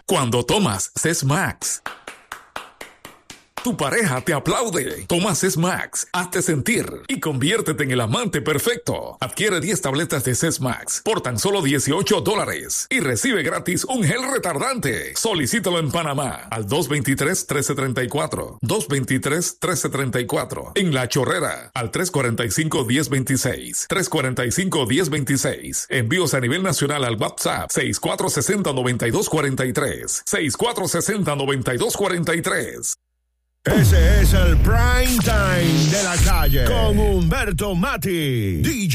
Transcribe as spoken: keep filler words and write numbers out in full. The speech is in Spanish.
cuando tomas Cesmax. Tu pareja te aplaude. Toma Cesmax, hazte sentir y conviértete en el amante perfecto. Adquiere diez tabletas de Cesmax por tan solo dieciocho dólares y recibe gratis un gel retardante. Solicítalo en Panamá al dos dos tres, uno tres tres cuatro, dos dos tres, uno tres tres cuatro. En La Chorrera al tres cuatro cinco, uno cero dos seis, tres cuatro cinco, uno cero dos seis. Envíos a nivel nacional al WhatsApp seis cuatro seis cero, nueve dos cuatro tres, seis cuatro seis cero, nueve dos cuatro tres. Ese es el prime time de la calle con Humberto Mati, D J